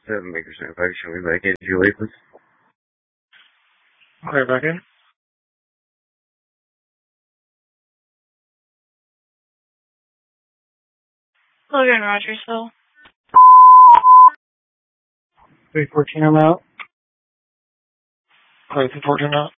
Maker 75, show me back in, Julie, please. Clear back in. Logan Rogersville. 314, I'm out. Clear 314 out.